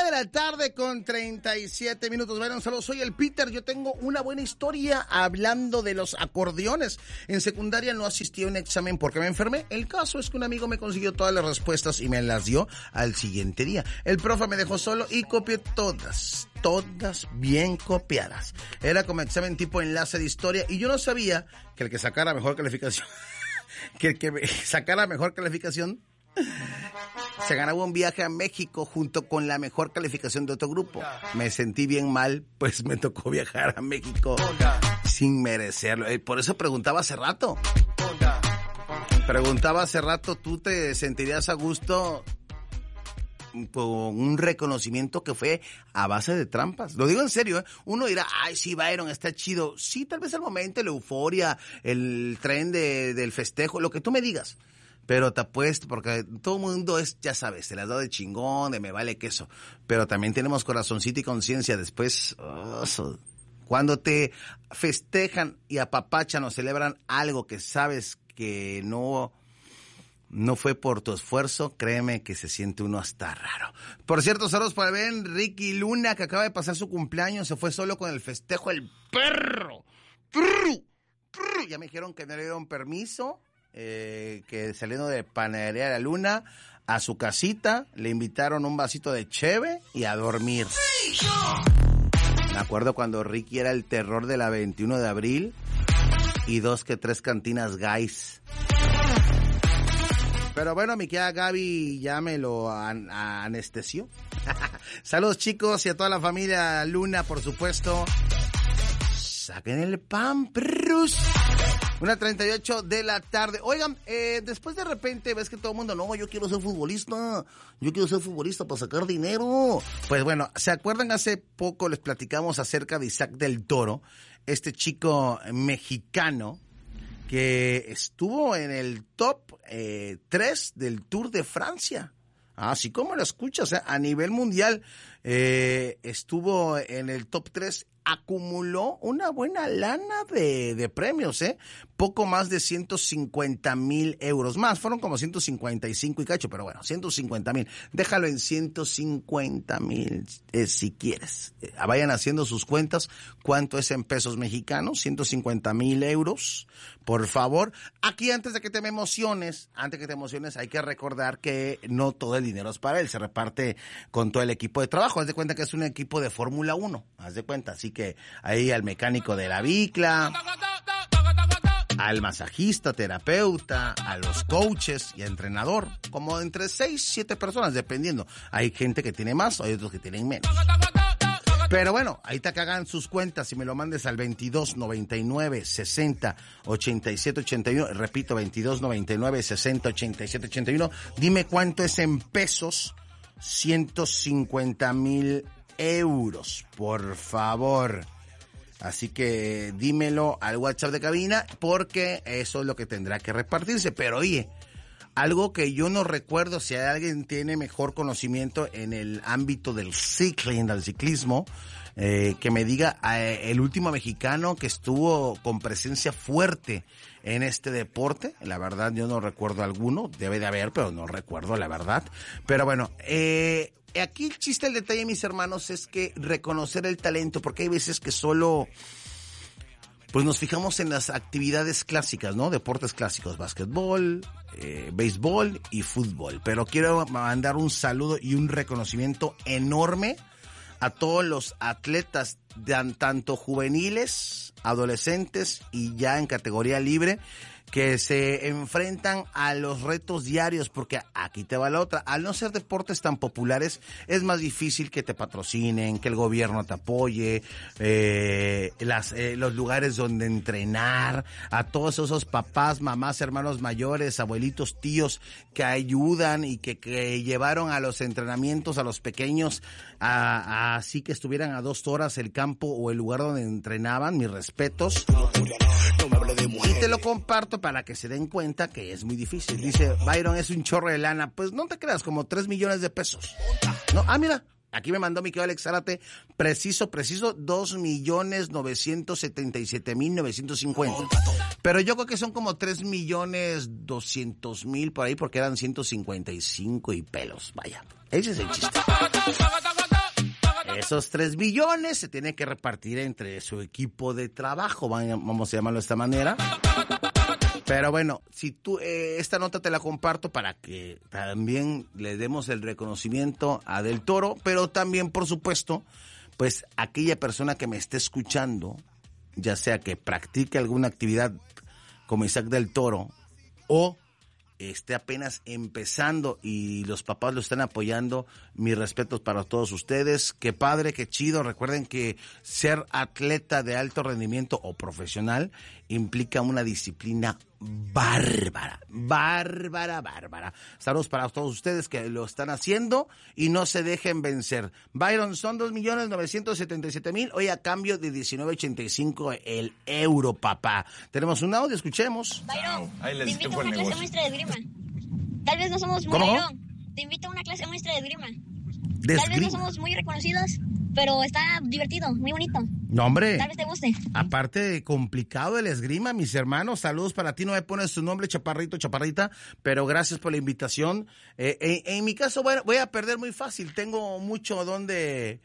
1:37 a.m. Bueno, un saludo, soy el Peter. Yo tengo una buena historia hablando de los acordeones. En secundaria no asistí a un examen porque me enfermé. El caso es que un amigo me consiguió todas las respuestas y me las dio al siguiente día. El profe me dejó solo y copié todas bien copiadas. Era como examen tipo enlace de historia y yo no sabía que el que sacara mejor calificación, sacara mejor calificación, se ganaba un viaje a México junto con la mejor calificación de otro grupo. Me sentí bien mal, pues me tocó viajar a México sin merecerlo. Por eso preguntaba hace rato, ¿tú te sentirías a gusto con un reconocimiento que fue a base de trampas? Lo digo en serio, ¿eh? Uno dirá, ay, sí, Byron, está chido. Sí, tal vez al momento, la euforia, el tren del festejo, lo que tú me digas. Pero te apuesto, porque todo el mundo es, ya sabes, se las da de chingón, de me vale queso. Pero también tenemos corazoncito y conciencia. Después, cuando te festejan y apapachan o celebran algo que sabes que no fue por tu esfuerzo, créeme que se siente uno hasta raro. Por cierto, saludos para Ben Ricky Luna, que acaba de pasar su cumpleaños, se fue solo con el festejo, el perro. Ya me dijeron que no le dieron permiso, que saliendo de Panadería de la Luna a su casita, le invitaron un vasito de cheve y a dormir. Me acuerdo cuando Ricky era el terror de la 21 de abril y 2 que 3 cantinas guys. Pero bueno, mi querida Gaby ya me lo anestesió. Saludos, chicos, y a toda la familia Luna, por supuesto. Saquen el pan, perros. 1:38 a.m. Oigan, después de repente ves que todo el mundo, no, yo quiero ser futbolista para sacar dinero. Pues bueno, ¿se acuerdan? Hace poco les platicamos acerca de Isaac del Toro, este chico mexicano que estuvo en el top 3 del Tour de Francia. Así como lo escuchas, a nivel mundial estuvo en el top 3, acumuló una buena lana de premios, poco más de 150,000 euros más, fueron como 155 y cacho, pero bueno, 150,000, déjalo en 150,000 si quieres. Vayan haciendo sus cuentas, ¿cuánto es en pesos mexicanos? 150,000 euros, por favor. Aquí antes de que te emociones, hay que recordar que no todo el dinero es para él, se reparte con todo el equipo de trabajo. Haz de cuenta que es un equipo de Fórmula 1, haz de cuenta, así que ahí al mecánico de la bicla, al masajista, terapeuta, a los coaches y a entrenador, como entre 6, 7 personas, dependiendo. Hay gente que tiene más, hay otros que tienen menos. Pero bueno, ahí te hagan sus cuentas y me lo mandes al 22 99 60 87 81. Repito, 22 99 60 87 81. Dime cuánto es en pesos. 150,000 euros, por favor. Así que dímelo al WhatsApp de cabina, porque eso es lo que tendrá que repartirse. Pero oye, algo que yo no recuerdo, si alguien tiene mejor conocimiento en el ámbito del ciclismo, que me diga el último mexicano que estuvo con presencia fuerte en este deporte. La verdad yo no recuerdo alguno, debe de haber, pero no recuerdo la verdad. Pero bueno, aquí el chiste, el detalle, mis hermanos, es que reconocer el talento, porque hay veces que solo pues nos fijamos en las actividades clásicas, ¿no? Deportes clásicos, básquetbol, béisbol y fútbol. Pero quiero mandar un saludo y un reconocimiento enorme a todos los atletas, tanto juveniles, adolescentes y ya en categoría libre, que se enfrentan a los retos diarios, porque aquí te va la otra. Al no ser deportes tan populares, es más difícil que te patrocinen, que el gobierno te apoye, los lugares donde entrenar, a todos esos papás, mamás, hermanos mayores, abuelitos, tíos que ayudan y que llevaron a los entrenamientos a los pequeños, así que estuvieran a 2 horas el campo o el lugar donde entrenaban. Mis respetos. Y te lo comparto para que se den cuenta que es muy difícil. Dice, Byron, es un chorro de lana. Pues no te creas, como 3 millones de pesos. No, mira, aquí me mandó mi querido Alex Zárate, preciso, 2,977,950. Pero yo creo que son como 3,200,000 por ahí, porque eran 155 y pelos. Vaya, ese es el chiste. Esos 3 billones se tienen que repartir entre su equipo de trabajo, vamos a llamarlo de esta manera. Pero bueno, si tú esta nota te la comparto para que también le demos el reconocimiento a Del Toro, pero también, por supuesto, pues aquella persona que me esté escuchando, ya sea que practique alguna actividad como Isaac Del Toro o esté apenas empezando y los papás lo están apoyando, mis respetos para todos ustedes. Qué padre, qué chido. Recuerden que ser atleta de alto rendimiento o profesional implica una disciplina bárbara. Saludos para todos ustedes que lo están haciendo y no se dejen vencer. Byron, son 2,977,000 hoy a cambio de 19.85 el euro, papá. Tenemos un audio, escuchemos. Byron, te invito a una clase muestra de esgrima. Tal vez no somos muy Te invito a una clase muestra de esgrima. Tal vez no somos muy reconocidos, pero está divertido, muy bonito. No, hombre. Tal vez te guste. Aparte de complicado el esgrima, mis hermanos, saludos para ti. No me pones tu nombre, chaparrito, chaparrita, pero gracias por la invitación. En mi caso, bueno, voy a perder muy fácil. Tengo mucho donde...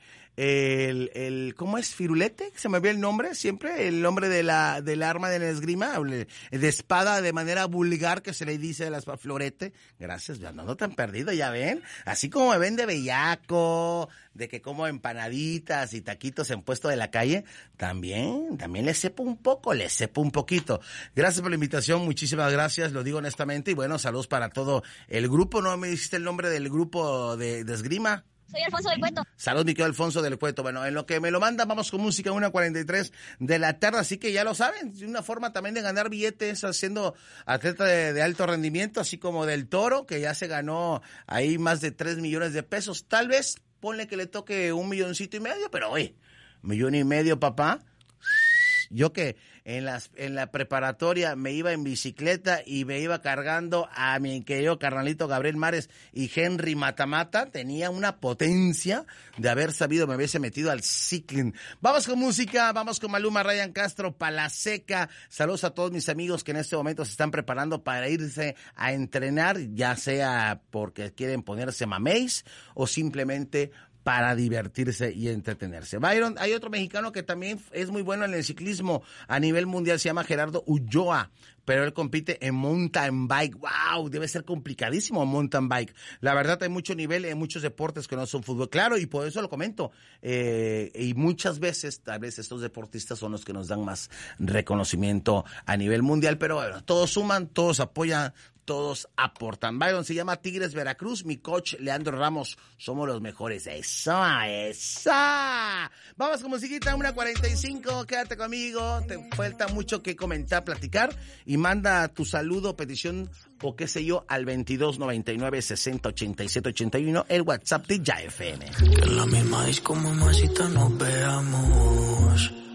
¿cómo es? ¿Firulete? Se me ve el nombre siempre, el nombre del arma de la esgrima, de espada de manera vulgar que se le dice de las florete. Gracias, ya no tan perdido, ya ven. Así como me ven de bellaco, de que como empanaditas y taquitos en puesto de la calle, también le sepo un poquito. Gracias por la invitación, muchísimas gracias, lo digo honestamente, y bueno, saludos para todo el grupo. ¿No me dijiste el nombre del grupo de esgrima? Soy Alfonso del Cueto. Salud, mi querido Alfonso del Cueto. Bueno, en lo que me lo mandan, vamos con música 1:43 de la tarde, así que ya lo saben, una forma también de ganar billetes haciendo atleta de alto rendimiento, así como Del Toro, que ya se ganó ahí más de 3 millones de pesos. Tal vez, ponle que le toque 1,5 millones, pero oye, 1,5 millones, papá. Yo que en la preparatoria me iba en bicicleta y me iba cargando a mi querido carnalito Gabriel Mares y Henry Matamata, tenía una potencia de haber sabido, me hubiese metido al cycling. Vamos con música, vamos con Maluma, Ryan Castro, Palaseca. Saludos a todos mis amigos que en este momento se están preparando para irse a entrenar, ya sea porque quieren ponerse mameis o simplemente para divertirse y entretenerse. Byron, hay otro mexicano que también es muy bueno en el ciclismo a nivel mundial, se llama Gerardo Ulloa, pero él compite en mountain bike. ¡Wow! Debe ser complicadísimo mountain bike. La verdad, hay mucho nivel en muchos deportes que no son fútbol. Claro, y por eso lo comento. Y muchas veces, tal vez estos deportistas son los que nos dan más reconocimiento a nivel mundial, pero bueno, todos suman, todos apoyan, todos aportan. Byron, se llama Tigres Veracruz, mi coach Leandro Ramos, somos los mejores. ¡Esa! Vamos con musiquita, 1:45, quédate conmigo, te falta mucho que comentar, platicar, y manda tu saludo, petición, o qué sé yo, al 2299-608781, el WhatsApp de Ya FM. Que la misma disco, mamacita, nos veamos.